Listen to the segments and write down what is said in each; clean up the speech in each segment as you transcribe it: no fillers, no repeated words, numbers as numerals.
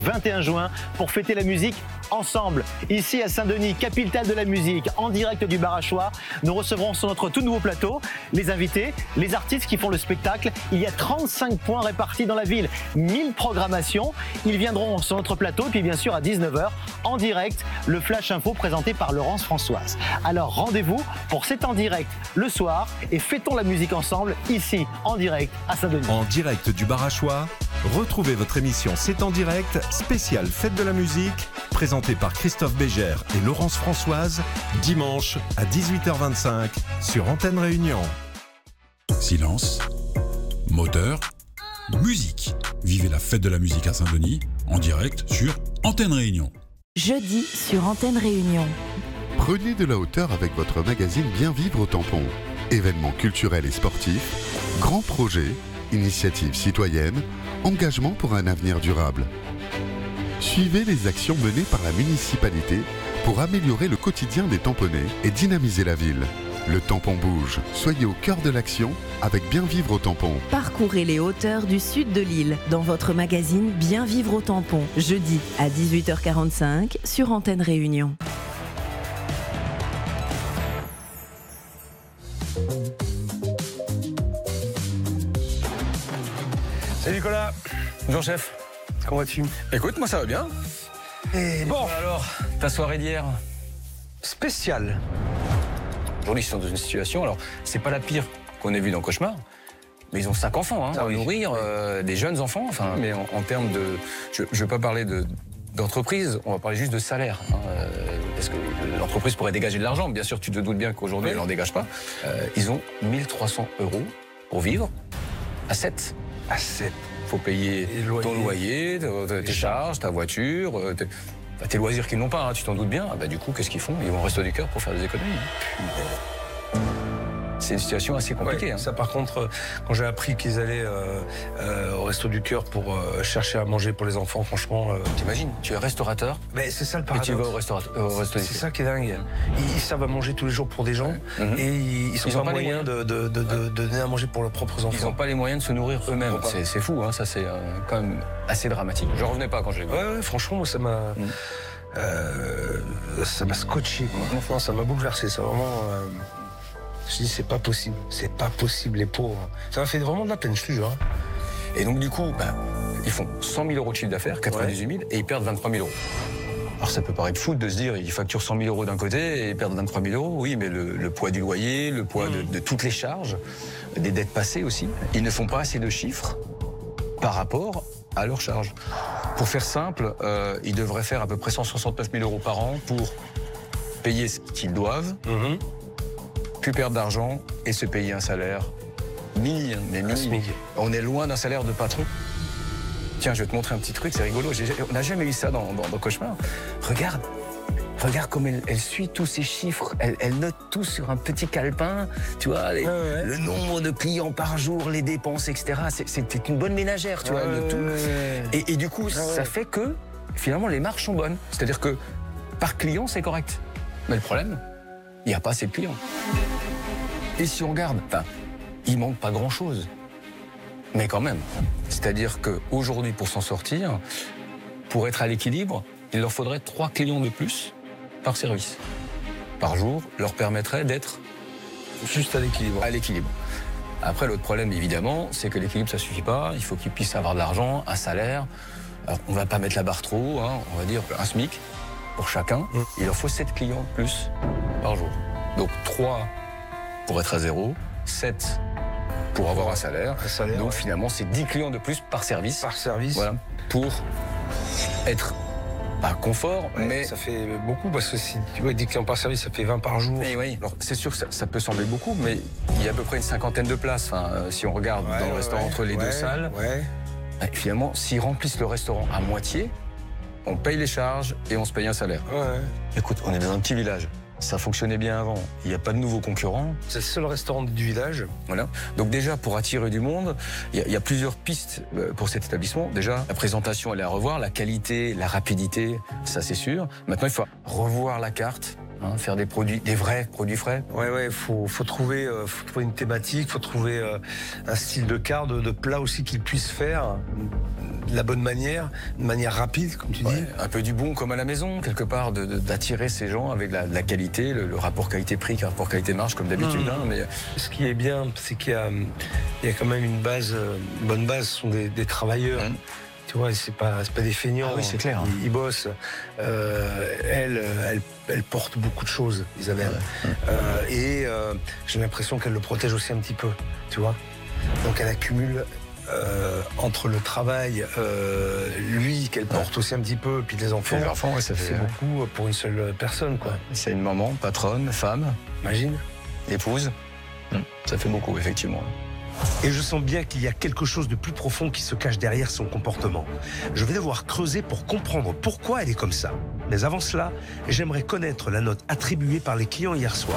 21 juin pour fêter la musique ensemble. Ici à Saint-Denis, capitale de la musique, en direct du Bar à Choix, nous recevrons sur notre tout nouveau plateau les invités, les artistes qui font le spectacle. Il y a 35 points répartis dans la ville, 1000 programmations. Ils viendront sur notre plateau et puis bien sûr à 19h en direct, le Flash Info présenté par Laurence Françoise. Alors rendez-vous pour cet en direct le soir et fêtons la musique ensemble ici en direct à Saint-Denis. En direct du Bar à Choix, retrouvez votre émission C'est en direct, spéciale Fête de la musique, présentée par Christophe Bégère et Laurence Françoise, dimanche à 18h25 sur Antenne Réunion. Silence, moteur, musique. Vivez la Fête de la musique à Saint-Denis, en direct sur Antenne Réunion. Jeudi sur Antenne Réunion. Prenez de la hauteur avec votre magazine Bien Vivre au Tampon. Événements culturels et sportifs, grands projets, initiatives citoyennes, engagement pour un avenir durable. Suivez les actions menées par la municipalité pour améliorer le quotidien des tamponnais et dynamiser la ville. Le tampon bouge. Soyez au cœur de l'action avec Bien Vivre au Tampon. Parcourez les hauteurs du sud de l'île dans votre magazine Bien Vivre au Tampon. Jeudi à 18h45 sur Antenne Réunion. Salut Nicolas. Bonjour chef. Comment vas-tu? Écoute, moi ça va bien. Et Bon, alors, ta soirée d'hier? spécial. Aujourd'hui, ils sont dans une situation, alors, c'est pas la pire qu'on ait vue dans Cauchemar, mais ils ont 5 enfants, hein, Ah à oui. nourrir, des jeunes enfants, enfin, mais en termes de... Je veux pas parler d'entreprise, on va parler juste de salaire, hein, parce que l'entreprise pourrait dégager de l'argent, bien sûr, tu te doutes bien qu'aujourd'hui, elle n'en dégage pas. Ils ont 1300 € pour vivre, à 7. À 7. Faut payer ton loyer, tes charges, ta voiture, tes loisirs qu'ils n'ont pas, hein, tu t'en doutes bien. Ah bah, du coup, qu'est-ce qu'ils font? Ils vont au Resto du Cœur pour faire des économies. C'est une situation assez compliquée. Ouais, hein. ça, par contre, quand j'ai appris qu'ils allaient au Resto du Cœur pour chercher à manger pour les enfants, franchement... T'imagines, tu es restaurateur Mais c'est ça le et paradoxe. tu vas au Resto du C'est Cœur. ça qui est dingue. Ils servent à manger tous les jours pour des gens et ils Ils n'ont ont pas pas les moyens de donner à manger pour leurs propres enfants. Ils n'ont pas les moyens de se nourrir eux-mêmes. C'est fou, hein, ça c'est quand même assez dramatique. Je revenais pas quand je l'ai vu. Ouais, franchement, moi, ça m'a scotché, quoi. Enfin, ça m'a bouleversé, ça vraiment... Je dis, c'est pas possible, les pauvres. Ça m'a fait vraiment de la peine, je te jure. Et donc du coup, ils font 100 000 € de chiffre d'affaires, 98 000, et ils perdent 23 000 €. Alors ça peut paraître fou de se dire, ils facturent 100 000 € d'un côté et ils perdent 23 000 €. Oui, mais le poids du loyer, le poids de toutes les charges, des dettes passées aussi, ils ne font pas assez de chiffres par rapport à leurs charges. Pour faire simple, ils devraient faire à peu près 169 000 € par an pour payer ce qu'ils doivent, plus perdre d'argent et se payer un salaire mini, mais mini. SMIC. On est loin d'un salaire de patron. Tiens, je vais te montrer un petit truc, c'est rigolo. On n'a jamais eu ça dans Cauchemar. Regarde comme elle suit tous ces chiffres. Elle note tout sur un petit calepin. Tu vois, le nombre de clients par jour, les dépenses, etc. C'est une bonne ménagère, tu vois. Elle note tout. Et du coup, ça fait que, finalement, les marges sont bonnes. C'est-à-dire que, par client, c'est correct. Mais le problème, il n'y a pas assez de clients. Et si on regarde, il manque pas grand-chose. Mais quand même. C'est-à-dire qu'aujourd'hui, pour s'en sortir, pour être à l'équilibre, il leur faudrait 3 clients de plus par service. Par jour, leur permettrait d'être Juste à l'équilibre. à l'équilibre. Après, l'autre problème, évidemment, c'est que l'équilibre, ça suffit pas. Il faut qu'ils puissent avoir de l'argent, un salaire. Alors, on va pas mettre la barre trop haut, hein, on va dire un SMIC pour chacun. Il leur faut 7 clients de plus par jour. Donc 3 pour être à 0, 7 pour avoir un salaire. Donc finalement, c'est 10 clients de plus par service. Par service. Voilà, pour être pas confort, mais... Ça fait beaucoup, parce que si tu vois, 10 clients par service, ça fait 20 par jour. Mais oui, alors c'est sûr que ça peut sembler beaucoup, mais il y a à peu près une cinquantaine de places. Si on regarde dans le restaurant entre les deux salles, finalement, s'ils remplissent le restaurant à moitié, on paye les charges et on se paye un salaire. Écoute, on est dans un petit village. Ça fonctionnait bien avant. Il n'y a pas de nouveaux concurrents. C'est le seul restaurant du village. Voilà. Donc déjà, pour attirer du monde, il y a plusieurs pistes pour cet établissement. Déjà, la présentation, elle est à revoir. La qualité, la rapidité, ça c'est sûr. Maintenant, il faut revoir la carte, hein, faire des vrais produits frais. Ouais, faut trouver une thématique, faut trouver un style de quart, de plat aussi qu'il puisse faire de la bonne manière, de manière rapide, comme tu dis. Un peu du bon comme à la maison, quelque part, d'attirer ces gens avec de la qualité, le rapport qualité-prix, le rapport qualité-marge comme d'habitude. Hein, mais... Ce qui est bien, c'est qu'il y a quand même une bonne base, ce sont des travailleurs. Tu vois, c'est pas des feignants. Ah oui, c'est clair. Ils bossent. Elle porte beaucoup de choses, Isabelle. Et j'ai l'impression qu'elle le protège aussi un petit peu, tu vois. Donc elle accumule entre le travail, lui qu'elle porte aussi un petit peu, puis les enfants. Les enfants, ouais, ça fait c'est beaucoup pour une seule personne, quoi. C'est une maman, patronne, femme. Imagine. Épouse. Ça fait beaucoup, effectivement. Et je sens bien qu'il y a quelque chose de plus profond qui se cache derrière son comportement. Je vais devoir creuser pour comprendre pourquoi elle est comme ça. Mais avant cela, j'aimerais connaître la note attribuée par les clients hier soir.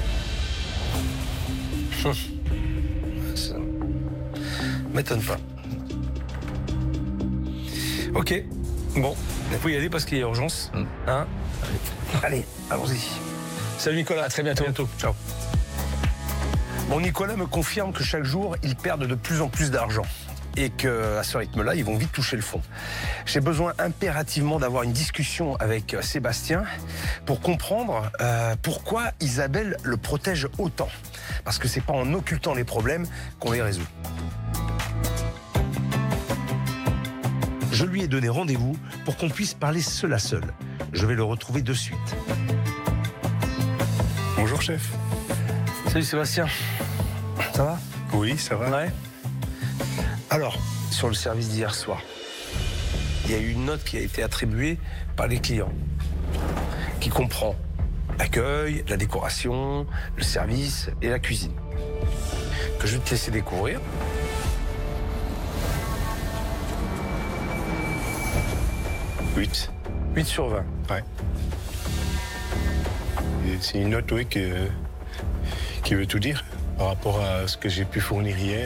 Ça m'étonne pas. Ok, bon, il faut y aller parce qu'il y a urgence. Hein? Allez, allons-y. Salut Nicolas, à très bientôt. Ciao. Bon, Nicolas me confirme que chaque jour, ils perdent de plus en plus d'argent et qu'à ce rythme-là, ils vont vite toucher le fond. J'ai besoin impérativement d'avoir une discussion avec Sébastien pour comprendre pourquoi Isabelle le protège autant. Parce que c'est pas en occultant les problèmes qu'on les résout. Je lui ai donné rendez-vous pour qu'on puisse parler seul à seul. Je vais le retrouver de suite. Bonjour chef. Salut Sébastien. Ça va? Oui, ça va. Ouais. Alors, sur le service d'hier soir, il y a eu une note qui a été attribuée par les clients, qui comprend l'accueil, la décoration, le service et la cuisine, que je vais te laisser découvrir. « 8 sur 20. Ouais. Et c'est une note, oui, qui veut tout dire par rapport à ce que j'ai pu fournir hier.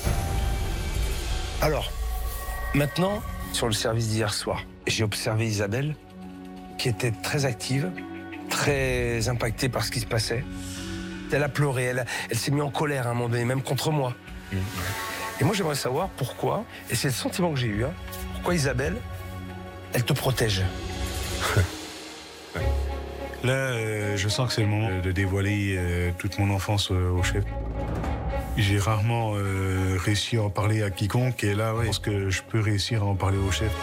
Alors, maintenant, sur le service d'hier soir, j'ai observé Isabelle, qui était très active, très impactée par ce qui se passait. Elle a pleuré, elle s'est mise en colère à un moment donné, même contre moi. Et moi, j'aimerais savoir pourquoi, et c'est le sentiment que j'ai eu, pourquoi Isabelle, elle te protège. Là, je sens que c'est le moment de dévoiler toute mon enfance au chef. J'ai rarement réussi à en parler à quiconque, et là, je pense que je peux réussir à en parler au chef.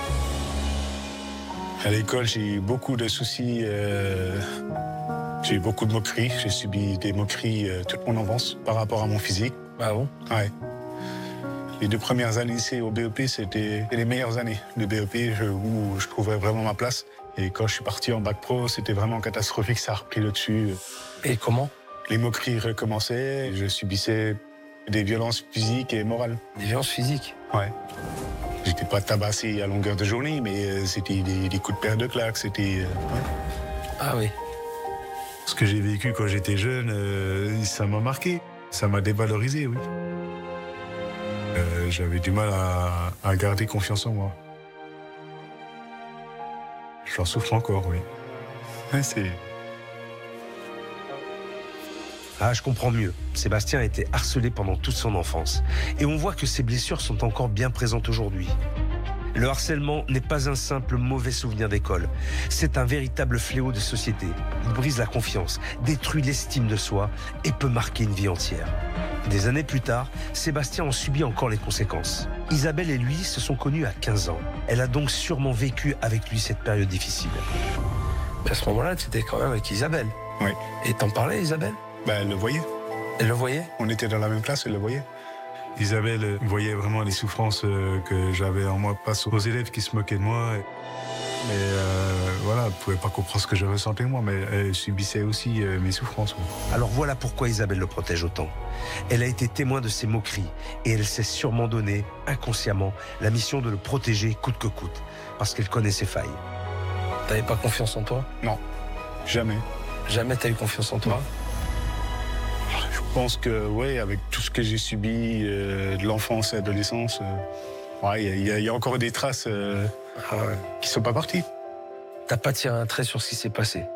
À l'école, j'ai eu beaucoup de soucis, j'ai eu beaucoup de moqueries. J'ai subi des moqueries toute mon enfance par rapport à mon physique. Ah bon? Ouais. Les 2 premières années au BEP, c'était les meilleures années. Le BEP, où je trouvais vraiment ma place. Et quand je suis parti en bac pro, c'était vraiment catastrophique, ça a repris le dessus. Et comment? Les moqueries recommençaient, je subissais des violences physiques et morales. Des violences physiques? Ouais. J'étais pas tabassé à longueur de journée, mais c'était des coups de paire de claques, c'était... ouais. Ah oui. Ce que j'ai vécu quand j'étais jeune, ça m'a marqué, ça m'a dévalorisé, oui. J'avais du mal à garder confiance en moi. J'en souffre encore, oui. Ouais, Ah, je comprends mieux. Sébastien a été harcelé pendant toute son enfance. Et on voit que ses blessures sont encore bien présentes aujourd'hui. Le harcèlement n'est pas un simple mauvais souvenir d'école. C'est un véritable fléau de société. Il brise la confiance, détruit l'estime de soi et peut marquer une vie entière. Des années plus tard, Sébastien en subit encore les conséquences. Isabelle et lui se sont connus à 15 ans. Elle a donc sûrement vécu avec lui cette période difficile. Mais à ce moment-là, tu étais quand même avec Isabelle. Oui. Et t'en parlais, Isabelle? Elle le voyait. Elle le voyait? On était dans la même classe, elle le voyait. Isabelle voyait vraiment les souffrances que j'avais en moi, pas aux élèves qui se moquaient de moi. Mais voilà, elle ne pouvait pas comprendre ce que je ressentais moi, mais elle subissait aussi mes souffrances. Oui. Alors voilà pourquoi Isabelle le protège autant. Elle a été témoin de ses moqueries et elle s'est sûrement donné, inconsciemment, la mission de le protéger coûte que coûte, parce qu'elle connaît ses failles. T'avais pas confiance en toi? Non, jamais. Jamais t'as eu confiance en toi? Non. Je pense que, oui, avec tout ce que j'ai subi de l'enfance et de l'adolescence, il y a encore des traces qui ne sont pas parties. T'as pas tiré un trait sur ce qui s'est passé?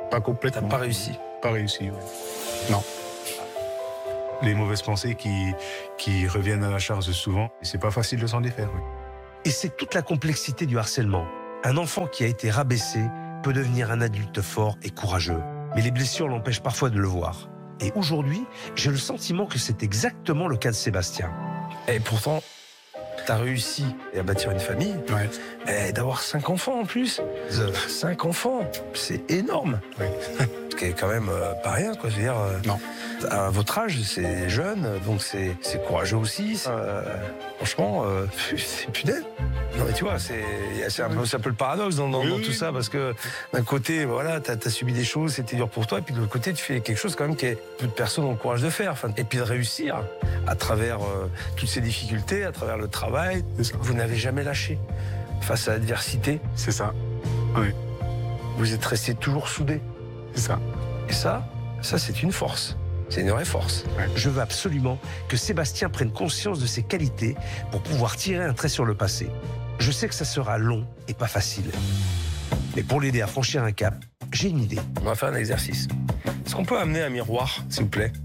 Pas complètement. T'as pas réussi. Pas réussi, oui. Non. Les mauvaises pensées qui reviennent à la charge souvent, et c'est pas facile de s'en défaire. Oui. Et c'est toute la complexité du harcèlement. Un enfant qui a été rabaissé peut devenir un adulte fort et courageux. Mais les blessures l'empêchent parfois de le voir. Et aujourd'hui, j'ai le sentiment que c'est exactement le cas de Sébastien. Et pourtant, t'as réussi à bâtir une famille, et d'avoir 5 enfants en plus. 5 enfants, c'est énorme. Oui. Ce qui est quand même pas rien, quoi. Je veux dire, Non. À votre âge, c'est jeune, donc c'est courageux aussi. Franchement, c'est punaise. Non mais tu vois, c'est un peu le paradoxe dans tout ça, parce que d'un côté, voilà, t'as subi des choses, c'était dur pour toi, et puis de l'autre côté, tu fais quelque chose quand même que peu de personnes ont le courage de faire. Et puis de réussir à travers toutes ces difficultés, à travers le travail, vous n'avez jamais lâché face à l'adversité. C'est ça. Oui. Vous êtes restés toujours soudés. C'est ça. Et ça c'est une force. C'est une vraie force. Ouais. Je veux absolument que Sébastien prenne conscience de ses qualités pour pouvoir tirer un trait sur le passé. Je sais que ça sera long et pas facile. Mais pour l'aider à franchir un cap, j'ai une idée. On va faire un exercice. Est-ce qu'on peut amener un miroir, s'il vous plaît?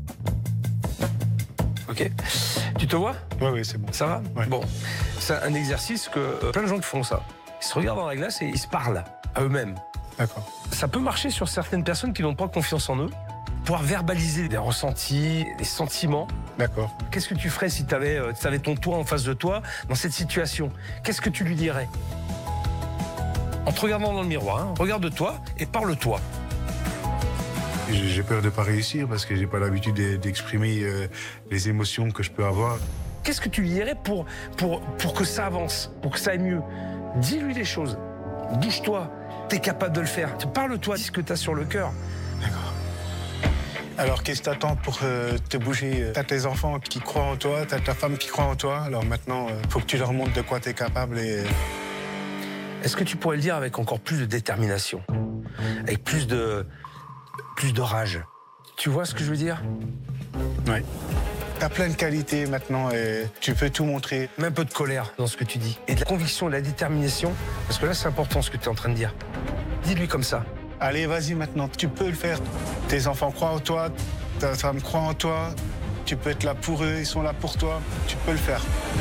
Ok. Tu te vois? Oui, c'est bon. Ça va? Ouais. Bon. C'est un exercice que plein de gens qui font ça. Ils se regardent dans la glace et ils se parlent à eux-mêmes. D'accord. Ça peut marcher sur certaines personnes qui n'ont pas confiance en eux. Pouvoir verbaliser des ressentis, des sentiments. D'accord. Qu'est-ce que tu ferais si tu avais ton toi en face de toi dans cette situation? Qu'est-ce que tu lui dirais? En te regardant dans le miroir, hein, regarde-toi et parle-toi. J'ai peur de ne pas réussir parce que j'ai pas l'habitude d'exprimer les émotions que je peux avoir. Qu'est-ce que tu lui dirais pour que ça avance, pour que ça aille mieux? Dis-lui les choses. Bouge-toi. T'es capable de le faire. Parle-toi, dis ce que t'as sur le cœur. D'accord. Alors, qu'est-ce que t'attends pour te bouger? T'as tes enfants qui croient en toi, t'as ta femme qui croit en toi. Alors maintenant, faut que tu leur montres de quoi t'es capable et... Est-ce que tu pourrais le dire avec encore plus de détermination? Avec plus de rage? Tu vois ce que je veux dire? Oui. T'as plein de qualités maintenant et tu peux tout montrer. Mets un peu de colère dans ce que tu dis. Et de la conviction et de la détermination. Parce que là, c'est important ce que tu es en train de dire. Dis-lui comme ça. Allez, vas-y maintenant, tu peux le faire. Tes enfants croient en toi, ta femme croit en toi. Tu peux être là pour eux, ils sont là pour toi. Tu peux le faire.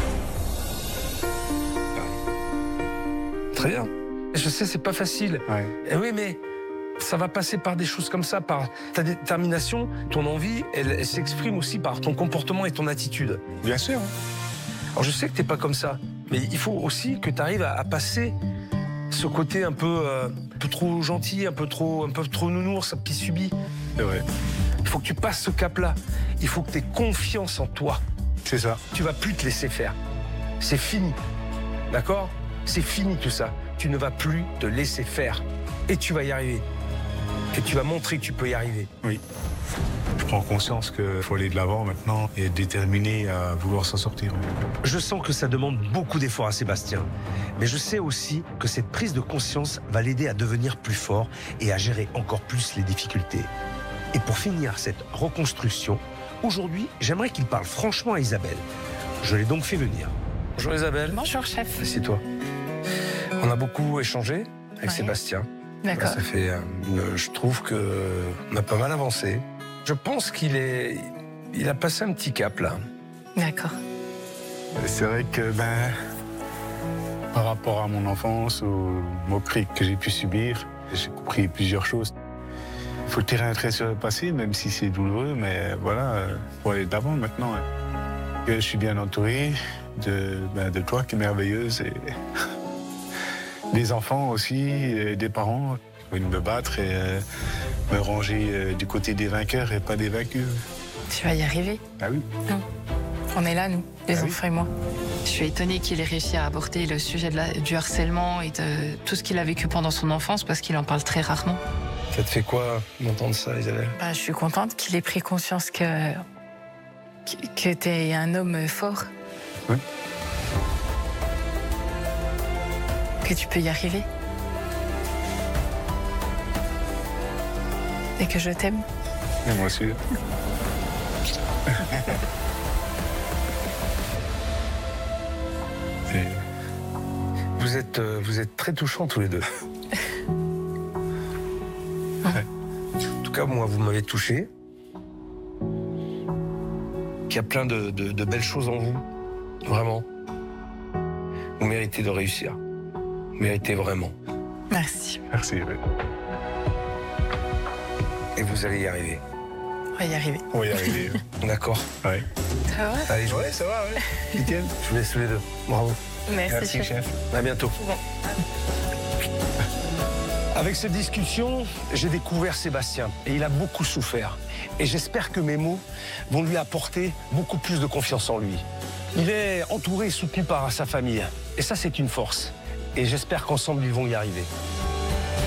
Très bien. Je sais, c'est pas facile. Ouais. Et oui, mais ça va passer par des choses comme ça, par ta détermination, ton envie, elle s'exprime aussi par ton comportement et ton attitude. Bien sûr. Alors je sais que t'es pas comme ça, mais il faut aussi que tu arrives à passer ce côté un peu trop gentil, un peu trop nounours qui subit. C'est vrai. Il faut que tu passes ce cap-là. Il faut que tu aies confiance en toi. C'est ça. Tu vas plus te laisser faire. C'est fini. D'accord? C'est fini tout ça. Tu ne vas plus te laisser faire. Et tu vas y arriver. Et tu vas montrer que tu peux y arriver. Oui. Je prends conscience qu'il faut aller de l'avant maintenant et être déterminé à vouloir s'en sortir. Je sens que ça demande beaucoup d'efforts à Sébastien. Mais je sais aussi que cette prise de conscience va l'aider à devenir plus fort et à gérer encore plus les difficultés. Et pour finir cette reconstruction, aujourd'hui, j'aimerais qu'il parle franchement à Isabelle. Je l'ai donc fait venir. Bonjour Isabelle. Bonjour chef. Assieds-toi. On a beaucoup échangé avec Sébastien. D'accord. Ça fait, je trouve qu'on a pas mal avancé. Je pense qu'il a passé un petit cap là. D'accord. C'est vrai que par rapport à mon enfance, aux moqueries que j'ai pu subir, j'ai compris plusieurs choses. Il faut tirer un trait sur le passé, même si c'est douloureux, mais voilà, pour aller d'avant maintenant. Je suis bien entouré de toi qui est merveilleuse et des enfants aussi, et des parents qui veulent me battre et me ranger du côté des vainqueurs et pas des vaincus. Tu vas y arriver. Ah oui. On est là, nous, les Ah enfants et moi. Je suis étonnée qu'il ait réussi à aborder le sujet du harcèlement et de tout ce qu'il a vécu pendant son enfance, parce qu'il en parle très rarement. Ça te fait quoi d'entendre ça, Isabelle? Je suis contente qu'il ait pris conscience que t'es un homme fort. Oui. Que tu peux y arriver. Et que je t'aime. Et moi aussi. Vous êtes très touchants tous les deux. Ouais. cas, moi, vous m'avez touché. Il y a plein de belles choses en vous. Vraiment. Vous méritez de réussir. Vous méritez vraiment. Merci. Merci. Oui. Et vous allez y arriver. On va y arriver. On va y arriver. D'accord. Ouais. Ça va? Allez, Ouais, ça va, ouais. Nickel. je vous laisse tous les deux. Bravo. Merci, chef. À bientôt. Bon. Avec cette discussion, j'ai découvert Sébastien et il a beaucoup souffert. Et j'espère que mes mots vont lui apporter beaucoup plus de confiance en lui. Il est entouré et soutenu par sa famille. Et ça, c'est une force. Et j'espère qu'ensemble, ils vont y arriver.